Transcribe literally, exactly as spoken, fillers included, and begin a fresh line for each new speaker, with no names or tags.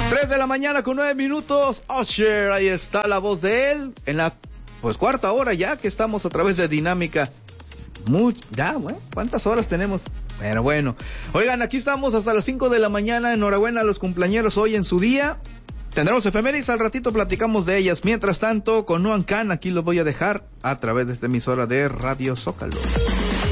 tres de la mañana con nueve minutos. Usher, ahí está la voz de él. En la, pues, cuarta hora ya que estamos a través de Dinámica. Muy, ya, bueno, ¿cuántas horas tenemos? Pero bueno. Oigan, aquí estamos hasta las cinco de la mañana. Enhorabuena a los cumpleañeros hoy en su día. Tendremos efemérides, al ratito platicamos de ellas. Mientras tanto, con Noan Can, aquí los voy a dejar a través de esta emisora de Radio Zócalo.